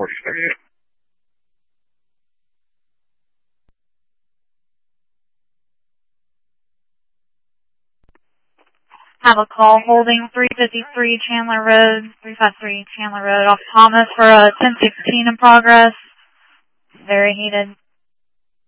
4038. Have a call holding 353 Chandler Road, 353 Chandler Road off Thomas for a 1016 in progress. Very needed.